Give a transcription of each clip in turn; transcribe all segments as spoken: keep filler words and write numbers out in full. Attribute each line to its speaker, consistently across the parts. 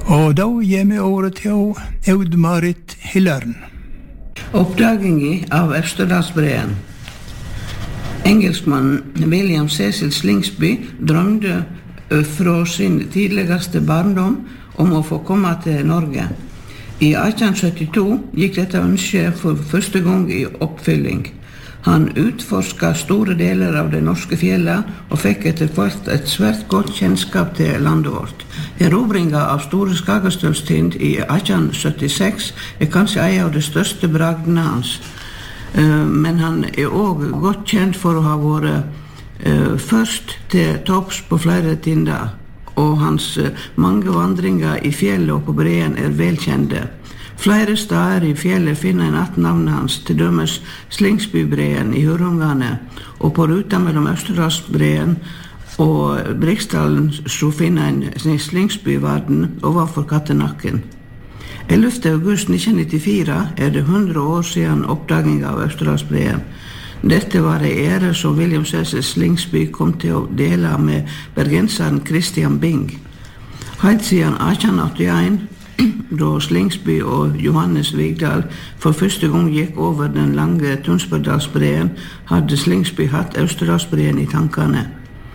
Speaker 1: Og da gir vi året til Aud-Marit Hillern.
Speaker 2: Oppdagingen av Østerdalsbreen. Engelskmannen William Cecil Slingsby drømte fra sin tidligste barndom om å få komme til Norge. I atten syttito gikk dette ønsket for første gang i oppfylling. Han utforsket store deler av det norske fjellet og fikk etter hvert et svært godt kjennskap til landet vårt. Erobringen av Store Skagastølstind i atten syttiseks er kanskje en av de største bragdene hans. Men han er også godt kjent for å ha vært først til topps på flere tinder, og hans mange vandringer i fjellet og på breen er velkjente. Flere steder i fjellet finner en att navnet hans, til dømes Slingsbybreen i Hurungane, og på ruta mellom Østerdalsbreen og Briksdalen så finner en Slingsbyvarden overfor Kattenakken. ellevte august nitten nittifire er det hundre år siden oppdagingen av Østerdalsbreen. Dette var en ære som William Cecil Slingsby kom til å dele med bergenseren Christian Bing. Helt siden atten åttien, da Slingsby og Johannes Vigdal for første gang gikk over den lange Tunsbergdalsbreen, hadde Slingsby hatt Østerdalsbreen i tankene.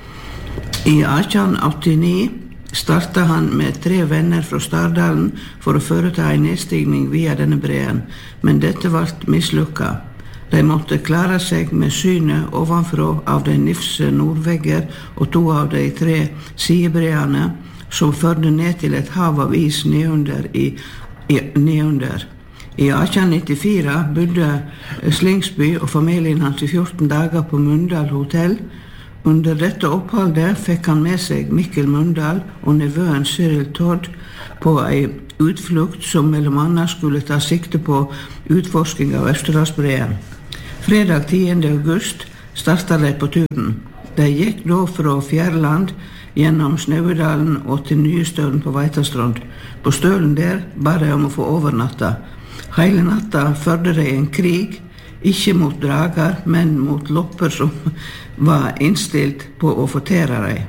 Speaker 2: I atten åttini startet han med tre venner fra Stardalen for å foreta en nedstigning via denne breen, men dette ble mislykket. De måtte klare seg med synet ovenfra av de nifse nordvegger og to av de tre sidebreene som førte ned til et hav av is nedunder. I, i, nedunder. I atten nittifire bodde Slingsby og familien hans i fjorten dager på Mundal hotell. Under dette oppholdet fikk han med seg Mikkel Mundal og nevøen Cyril Todd på en utflukt som mellom annet skulle ta sikte på utforsking av Østerdalsbreen. Fredag tiende august startet de på turen. De gikk da fra Fjærland gjennom Snøvedalen og til Nyestølen på Veitastrand. På stølen der ba de om å få overnatta. Hele natta førte de en krig, ikke mot drager, men mot lopper som var innstilt på å fortere dem.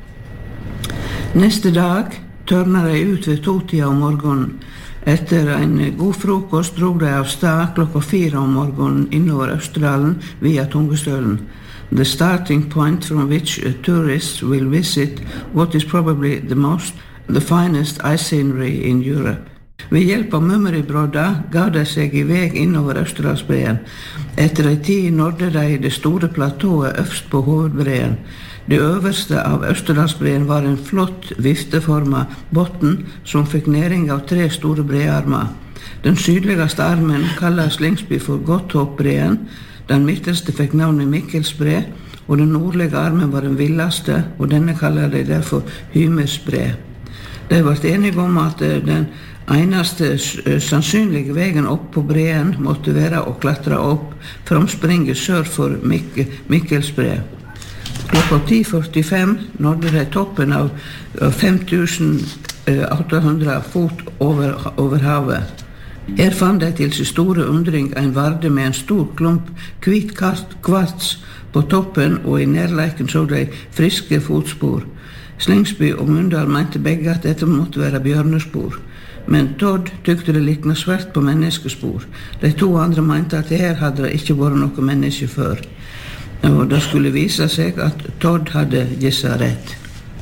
Speaker 2: Neste dag tørna de ut ved totida om morgenen. Etter en god frokost drog de av stad klokka fire om morgenen innover Østerdalen via Tungestølen. The starting point from which tourists will visit what is probably the most, the finest ice scenery in Europe. Ved hjelp av mummeribrodda ga de seg i vei innover Østerdalsbreen. Etter en tid nådde de det store platået øverst på hovedbreen. Det øverste av Østerdalsbreen var en flott vifteforma botten som fikk næring av tre store brearmer. Den sydligste armen kalles Slingsby for Godthåpbreen, den midterste fikk navnet Mikkelsbre, og den nordlige armen var den villeste, og denne kaller de derfor Hymersbre. De var enige om at den eneste sannsynlige veien opp på breen måtte være å klatre opp framspringet sør for Mik- Mikkelsbre. Klokka ti førtifem nådde de toppen av fem tusen åtte hundre fot over, over havet. Her fant de til sin store undring en varde med en stor klump hvit kvarts på toppen, og i nærleiken så de friske fotspor. Slingsby og Mundal mente begge at dette måtte være bjørnespor, men Todd tykte det likna svært på menneskespor. De to andre mente at her hadde det ikke vært noe menneske før, og det skulle vise seg at Todd hadde gissa rett.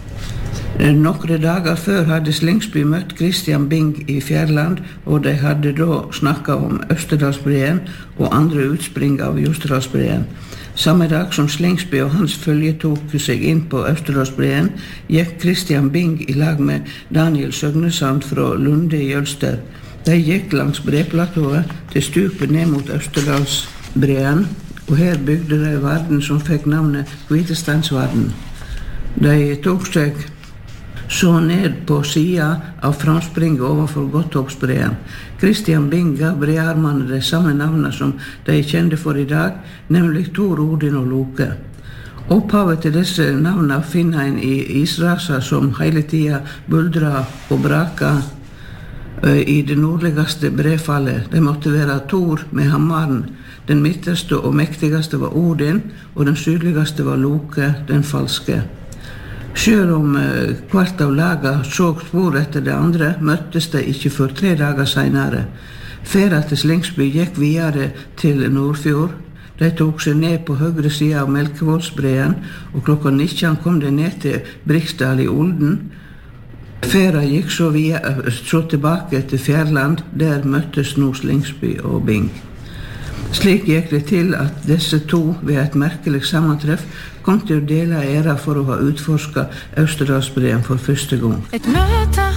Speaker 2: Nokre dager før hadde Slingsby møtt Christian Bing i Fjærland, og de hadde da snakket om Østerdalsbreen og andre utspring av Jostedalsbreen. Samme dag som Slingsby og hans følge tok seg inn på Østerdalsbreen, gikk Christian Bing i lag med Daniel Søgnesand fra Lunde i Jølster. De gikk langs breplatået til stupet ned mot Østerdalsbreen, og her bygde de varden som fikk navnet Hvitesteinsvarden. De tok seg så ned på sida av framspringet overfor Godthåpsbreen. Christian Bing gav brearmene de samme navnene som de kjente for i dag, nemlig Thor, Odin og Loke. Opphavet til disse navnene finner en i israser som hele tida buldra og braka i det nordligste brefallet. Det måtte være Thor med hammaren. Den midterste og mektigste var Odin, og den sydligste var Loke, den falske. Selv om eh, hvert av laga så spor etter det andre, møttes det ikke før tre dager senere. Ferda til Slingsby gikk videre til Nordfjord. De tok seg ned på høyre side av Melkevoldsbreen, og klokka nitten kom de ned til Briksdal i Olden. Ferda gikk så, via, så tilbake til Fjærland, der møttes nå Slingsby og Bing. Slik gikk det til at disse to ved et merkelig sammantreff kom til å dele æra for å ha utforsket Østerdalsbreen for første gang.
Speaker 3: Et møte